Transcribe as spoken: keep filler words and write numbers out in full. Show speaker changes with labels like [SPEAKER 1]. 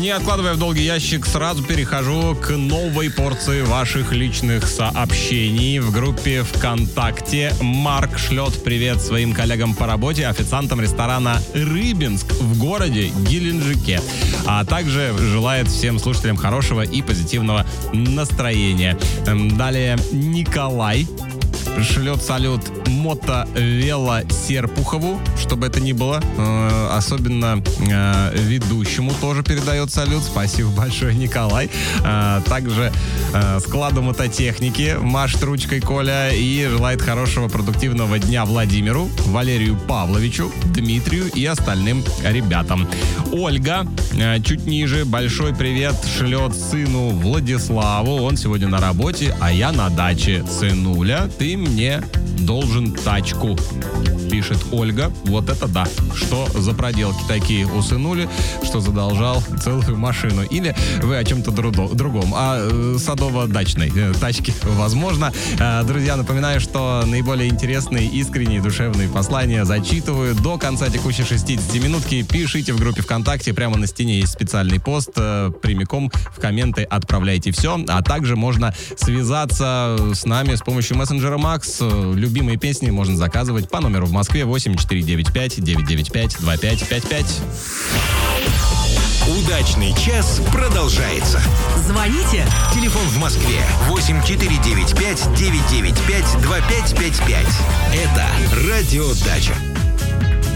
[SPEAKER 1] Не откладывая в долгий ящик, сразу перехожу к новой порции ваших личных сообщений. В группе ВКонтакте Марк шлет привет своим коллегам по работе, официантам ресторана «Рыбинск» в городе Геленджике. А также желает всем слушателям хорошего и позитивного настроения. Далее Николай шлет салют Мотовело Серпухову, чтобы это ни было. Э, особенно э, ведущему тоже передает салют. Спасибо большое, Николай. Э, также э, складу мототехники машет ручкой Коля и желает хорошего продуктивного дня Владимиру, Валерию Павловичу, Дмитрию и остальным ребятам. Ольга э, чуть ниже. Большой привет шлет сыну Владиславу. Он сегодня на работе, а я на даче. Сынуля, ты мне должен тачку, пишет Ольга. Вот это да. Что за проделки такие у сынули, что задолжал целую машину. Или вы о чем-то дру- другом. О э, садово-дачной э, тачке, возможно. Э, друзья, напоминаю, что наиболее интересные, искренние, душевные послания зачитываю до конца текущей шестидесятиминутки. Пишите в группе ВКонтакте. Прямо на стене есть специальный пост. Э, прямиком в комменты отправляйте все. А также можно связаться с нами с помощью мессенджера Макс. Любимые песни можно заказывать по номеру в Москве восемь четыре девять пять девять девять пять два пять пять пять.
[SPEAKER 2] Удачный час продолжается.
[SPEAKER 3] Звоните.
[SPEAKER 2] Телефон в Москве восемь четыре девять пять девять девять пять два пять пять пять. Это Радио Дача.